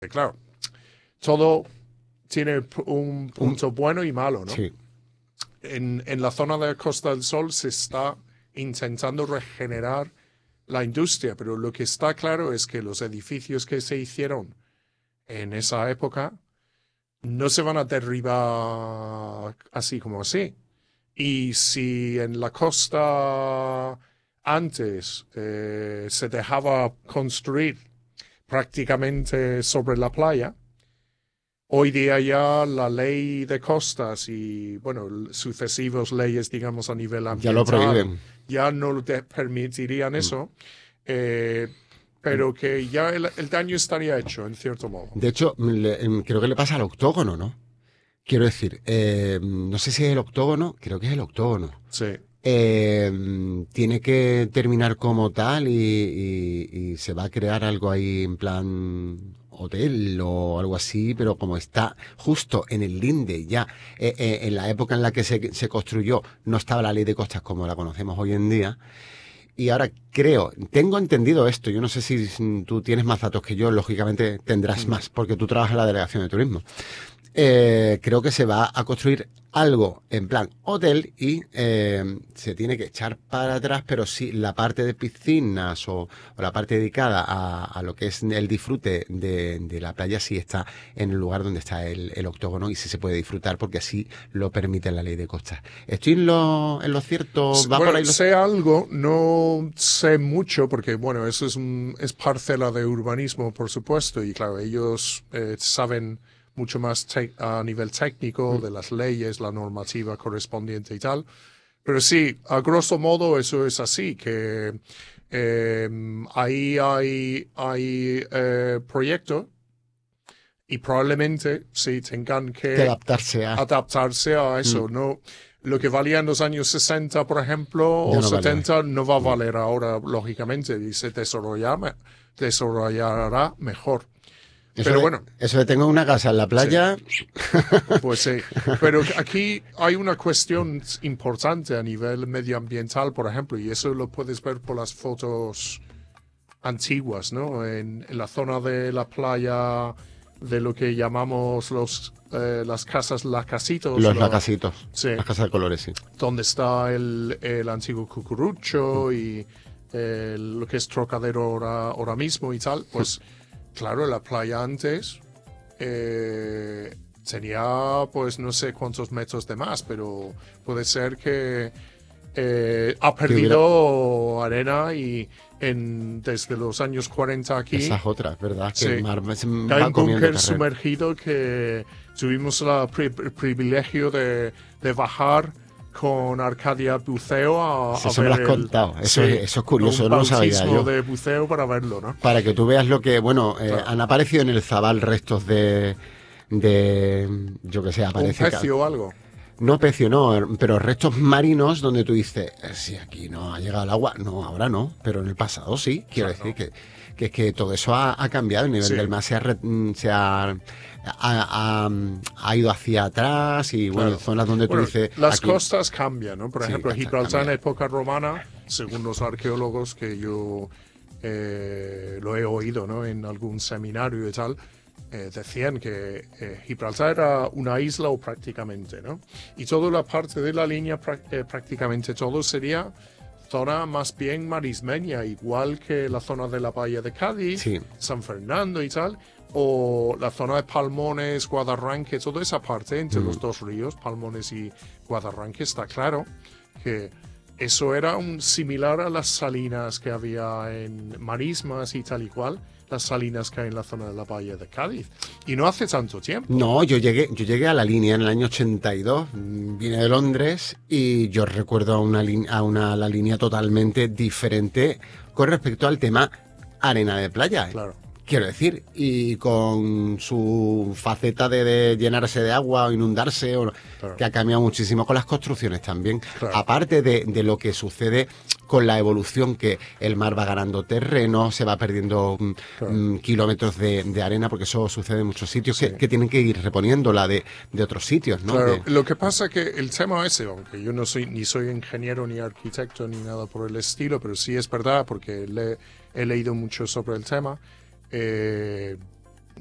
Claro, todo tiene un Un- punto bueno y malo, ¿no? sí, En la zona de Costa del Sol se está intentando regenerar la industria, pero lo que está claro es que los edificios que se hicieron en esa época no se van a derribar así como así. Y si en la costa antes se dejaba construir prácticamente sobre la playa, hoy día ya la ley de costas y, bueno, sucesivas leyes, digamos, a nivel ya lo ambiental, prohíben. ya no te permitirían Mm. eso, eh, pero que ya el daño estaría hecho, en cierto modo. De hecho, creo que le pasa al octógono, ¿no? Quiero decir, no sé si es el octógono, creo que es el octógono. Sí, Tiene que terminar como tal y se va a crear algo ahí en plan hotel o algo así, pero como está justo en el linde ya, en la época en la que se construyó, no estaba la ley de costas como la conocemos hoy en día. Y ahora creo, tengo entendido esto, yo no sé si tú tienes más datos que yo, lógicamente tendrás mm, más, porque tú trabajas en la delegación de turismo. Creo que se va a construir algo en plan hotel y se tiene que echar para atrás, pero sí la parte de piscinas o la parte dedicada a lo que es el disfrute de la playa sí está en el lugar donde está el octógono y sí se puede disfrutar porque así lo permite la ley de costas. ¿Estoy en lo cierto? ¿Va por Bueno, ahí los...? sé algo, no sé mucho, porque bueno, eso es parcela de urbanismo, por supuesto, y claro, ellos saben mucho más a nivel técnico Mm, de las leyes, la normativa correspondiente y tal. Pero sí, a grosso modo eso es así, que ahí hay proyectos y probablemente sí tengan que que adaptarse a... adaptarse a Mm, eso. No, lo que valía en los años 60, por ejemplo, ya o no vale hoy. 70, no va a Mm. valer ahora, lógicamente, y se desarrollará mejor. Eso Pero de, bueno, eso de tengo una casa en la sí, playa... pues sí. Pero aquí hay una cuestión importante a nivel medioambiental, por ejemplo, y eso lo puedes ver por las fotos antiguas, ¿no? En la zona de la playa, de lo que llamamos las casas lacasitos, Los lacasitos, sí, las casas de colores, sí. donde está el antiguo cucurucho y lo que es Trocadero ahora mismo y tal, pues claro, la playa antes tenía pues no sé cuántos metros de más, pero puede ser que ha Que hubiera... perdido arena y desde los años 40 Esa aquí, es otra, ¿verdad? Que el sí, mar se hay va un comiendo búnker terreno. sumergido que tuvimos el privilegio de bajar con Arcadia Buceo Si a eso me lo ver has contado, sí, eso es un curioso, no lo sabía bautismo yo. de buceo para verlo, ¿no? Para que tú veas lo que, bueno, Claro. han aparecido en el Zabal restos yo que sé, Un aparece, pecio o algo. no pecio, no, pero restos marinos donde tú dices, si aquí no ha llegado el agua, no, ahora no, pero en el pasado sí, quiero decir Claro. que es que todo eso ha cambiado, el nivel del Sí, mar ha ido hacia atrás y bueno, claro. zonas donde tú Bueno, dices, las aquí, costas cambian, ¿no? Por sí, ejemplo, está Gibraltar en cambiado. época romana, según los arqueólogos que yo lo he oído, ¿no? En algún seminario y tal, decían que Gibraltar era una isla o prácticamente, ¿no? Y toda la parte de la línea, prácticamente todo sería zona más bien marismeña, igual que la zona de la bahía de Cádiz, Sí, San Fernando y tal, o la zona de Palmones, Guadarranque, toda esa parte entre los dos ríos, Palmones y Guadarranque, está claro que eso era similar a las salinas que había en Marismas y tal y cual, las salinas que hay en la zona de la bahía de Cádiz. Y no hace tanto tiempo. no, yo llegué a la línea en el año 82, vine de Londres y yo recuerdo la línea totalmente diferente con respecto al tema arena de playa. Claro, Quiero decir, y con su faceta de llenarse de agua o inundarse, claro, que ha cambiado muchísimo con las construcciones también. claro, Aparte de lo que sucede con la evolución, que el mar va ganando terreno, se va perdiendo claro. kilómetros de arena, porque eso sucede en muchos sitios Sí. que tienen que ir reponiéndola de otros sitios, ¿no? Claro, lo que pasa que el tema ese, aunque yo no soy ni soy ingeniero ni arquitecto ni nada por el estilo, pero sí es verdad porque he leído mucho sobre el tema. eh,